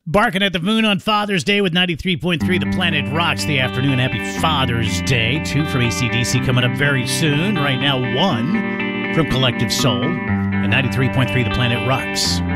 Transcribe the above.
Barking at the moon on Father's Day with 93.3 The Planet Rocks the afternoon. Happy Father's Day. 2 from AC/DC coming up very soon. Right now, 1 from Collective Soul and 93.3 The Planet Rocks.